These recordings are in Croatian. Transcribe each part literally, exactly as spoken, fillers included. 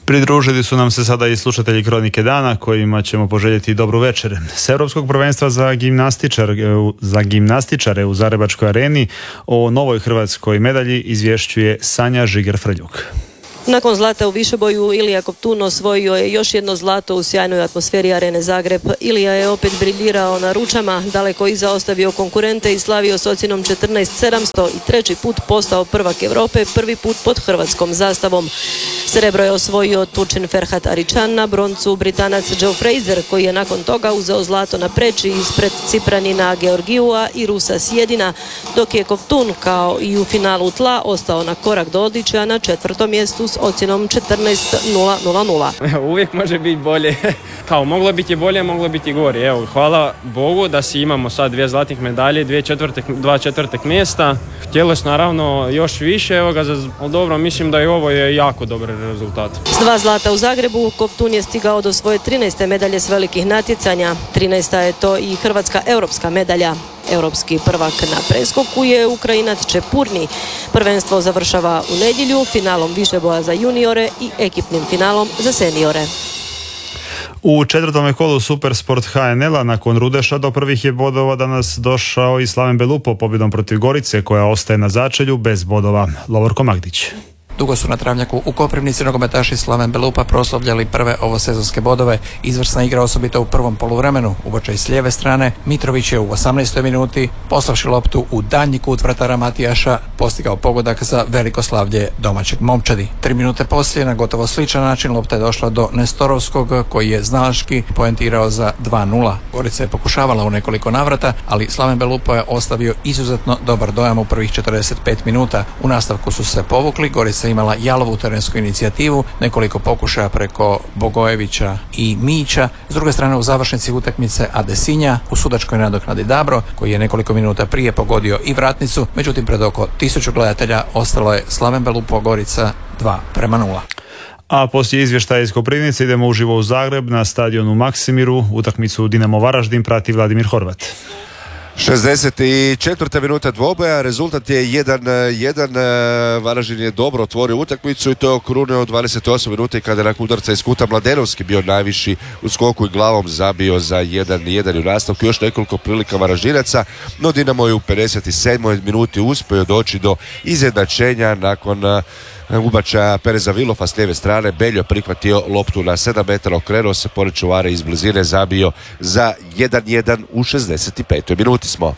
Pridružili su nam se sada i slušatelji Kronike dana kojima ćemo poželjeti dobru večer. S Europskog prvenstva za, gimnastičar, za gimnastičare u Zagrebačkoj areni o novoj hrvatskoj medalji izvješćuje Sanja Žiger-Frljuk. Nakon zlata u višeboju Ilija Koptun osvojio je još jedno zlato u sjajnoj atmosferi Arene Zagreb. Ilija je opet briljirao na ručama, daleko iza ostavio konkurente i slavio s ocjenom četrnaest sedamsto i treći put postao prvak Europe, prvi put pod hrvatskom zastavom. Srebro je osvojio Turčin Ferhat Aričan, na broncu Britanac Joe Fraser koji je nakon toga uzeo zlato na preči ispred Cipranina Georgijua i Rusa Sjedina, dok je Koptun kao i u finalu tla ostao na korak do odličja na četvrtom mjestu s ocjenom četrnaest nula. Uvijek može biti bolje. Kao moglo biti bolje, moglo biti gore. Evo, hvala Bogu da si imamo sad dvije zlatnih medalje, dvije četvrtek, dva četvrtek mjesta. Htjelo se naravno još više, evo ga, ali dobro, mislim da i ovo je jako dobar rezultat. S dva zlata u Zagrebu, Koptun je stigao do svoje trinaeste medalje s velikih natjecanja. trinaesta je to i hrvatska europska medalja. Europski prvak na preskoku je Ukrajinac Čepurni. Prvenstvo završava u nedjelju finalom višeboja za juniore i ekipnim finalom za seniore. U četvrtom kolu Supersport H N L-a nakon Rudeša do prvih je bodova danas došao i Slaven Belupo pobjedom protiv Gorice koja ostaje na začelju bez bodova. Lovorko Magdić. Dugo su na travnjaku u Koprivnici nogometaši Slaven Belupa proslavljali prve ovosezonske bodove. Izvrsna igra osobito u prvom poluvremenu. Ubočaj s lijeve strane, Mitrović je u osamnaestoj minuti poslavši loptu u daljnji kut vratara Matijaša postigao pogodak za veliko slavlje domaćeg momčadi. Tri minute poslije na gotovo sličan način lopta je došla do Nestorovskog koji je znalački poentirao za dva nula. Gorica je pokušavala u nekoliko navrata, ali Slaven Belupa je ostavio izuzetno dobar dojam u prvih četrdeset pet minuta. U nastavku su se povukli, Gorica imala jalovu terensku inicijativu, nekoliko pokušaja preko Bogojevića i Mića. S druge strane u završnici utakmice Adesinja u sudačkoj nadoknadi Dabro, koji je nekoliko minuta prije pogodio i vratnicu, međutim pred oko tisuću gledatelja ostalo je Slaven Belupo Gorica dva prema nula. A poslije izvještaja iz Koprivnice idemo uživo u Zagreb na stadionu Maksimiru. Utakmicu Dinamo Varaždin prati Vladimir Horvat. šezdeset četvrta minuta dvoboja, rezultat je jedan jedan. Varaždin je dobro otvorio utakmicu i to je okrunio dvadeset osam minuta kada je nakon udarca iz kuta Mladenovski bio najviši u skoku i glavom zabio za jedan jedan u nastavku. Još nekoliko prilika Varaždinaca, no Dinamo je u pedeset sedmoj minuti uspio doći do izjednačenja nakon ubačaja Pereza Vilofa s lijeve strane. Beljo prihvatio loptu na sedam metara, okrenuo se pored čuvara iz blizine, zabio za jedan jedan u šezdeset petoj minuti smo.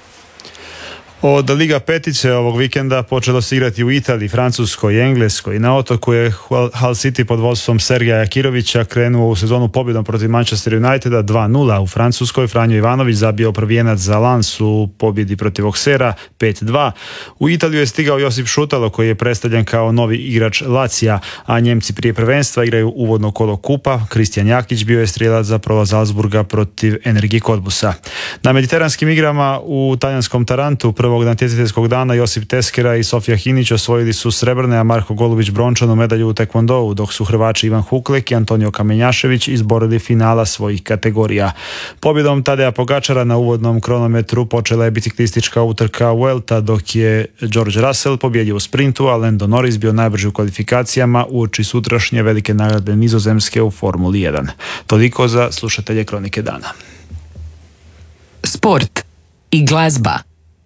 Od Liga petice ovog vikenda počelo se igrati u Italiji, Francuskoj i Engleskoj. Na otoku je Hull City pod vodstvom Sergeja Jakirovića krenuo u sezonu pobjedom protiv Manchester Uniteda dva nula. U Francuskoj Franjo Ivanović zabio prvijenac za Lens u pobjedi protiv Auxerra pet dva. U Italiju je stigao Josip Šutalo koji je predstavljen kao novi igrač Lacija, a Njemci prije prvenstva igraju uvodno kolo kupa. Kristijan Jakić bio je strijelac za prolaz Salzburga protiv Energie Cottbusa. Na mediteranskim igrama u talijanskom Tarantu prvog natjecateljskog dana Josip Teskera i Sofija Hinić osvojili su srebrne, a Marko Golubić brončanu medalju u tekvondou, dok su Hrvači Ivan Huklek i Antonio Kamenjašević izborili finala svojih kategorija. Pobjedom Tadeja Pogačara na uvodnom kronometru počela je biciklistička utrka Vuelta, dok je George Russell pobjedio u sprintu, a Lando Norris bio najbrži u kvalifikacijama uoči sutrašnje velike nagrade Nizozemske u Formuli jedan. Toliko za slušatelje Kronike dana. Sport i glazba.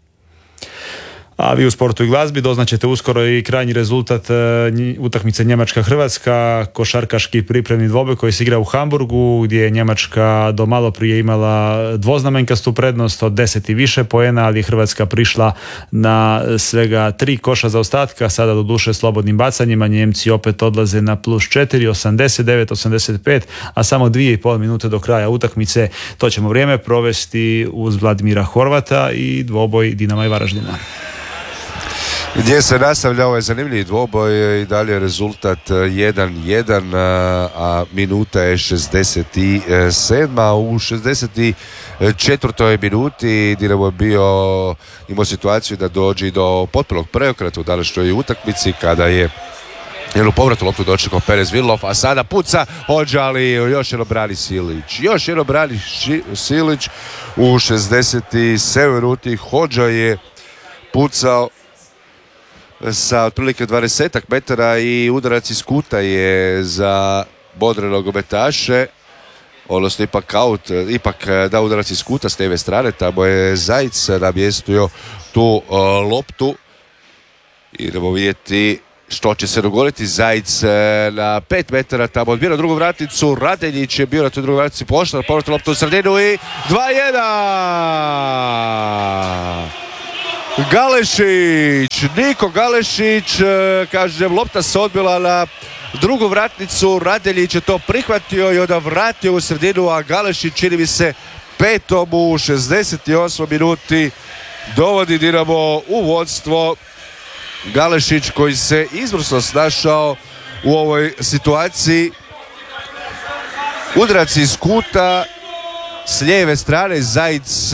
A vi u sportu i glazbi doznaćete uskoro i krajnji rezultat e, utakmice Njemačka-Hrvatska, košarkaški pripremni dvoboj koji se igra u Hamburgu, gdje je Njemačka do malo prije imala dvoznamenkastu prednost od deset i više poena, ali je Hrvatska prišla na svega tri koša za ostatka, sada do duše slobodnim bacanjima. Njemci opet odlaze na plus četiri, osamdeset devet osamdeset pet, a samo dvije i pol minute do kraja utakmice. To ćemo vrijeme provesti uz Vladimira Horvata i dvoboj Dinama i Varaždina. Gdje se nastavlja ovaj zanimljivi dvoboj i dalje rezultat jedan jedan, a minuta je šezdeset sedma. U šezdeset četvrtoj minuti Dinamo je bio imao situaciju da dođe do potpunog preokrata u današnjoj utakmici kada je jer u povratu loptu dočekao Perez Vilov, a sada puca Hođa, ali još jedno brani Silić. Još jedno brani Silić u šezdeset sedmoj minuti. Hođa je pucao sa otprilike dvadesetak metara i udarac iz kuta je za bodre nogometaše, odnosno ipak aut, ipak da udarac iz kuta s lijeve strane, tamo je Zajic namjestio tu uh, loptu. Idemo vidjeti što će se dogoditi. Zajic na pet metara tamo odbira drugu vratnicu, Radeljić je bio na toj drugoj vratnici, pošla povrata loptu u sredinu i dva jedan. Galešić, Niko Galešić, kažem, lopta se odbila na drugu vratnicu, Radeljić je to prihvatio i onda vratio u sredinu, a Galešić, čini mi se, petom u šezdeset osmoj minuti dovodi Dinamo u vodstvo. Galešić koji se izvrsno snašao u ovoj situaciji. Udarac iz kuta s lijeve strane, Zajic